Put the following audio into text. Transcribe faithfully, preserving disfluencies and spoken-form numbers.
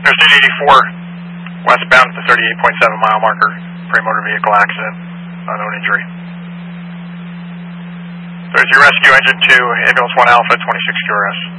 Interstate eighty-four, westbound at the thirty-eight point seven mile marker for a motor vehicle accident, unknown injury. thirty-three Rescue, Engine two, Ambulance one Alpha, twenty-six Q R S.